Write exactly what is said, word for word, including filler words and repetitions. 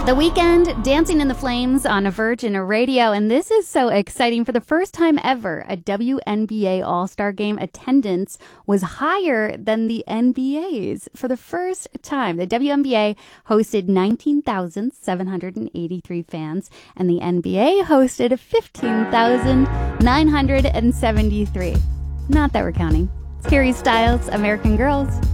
The Weeknd, Dancing in the Flames on Virgin Radio. And this is so exciting. For the first time ever, a W N B A All-Star Game attendance was higher than the N B A's. For the first time, the W N B A hosted nineteen thousand seven hundred eighty-three fans, and the N B A hosted fifteen thousand nine hundred seventy-three. Not that we're counting. It's Harry Styles, American Girls.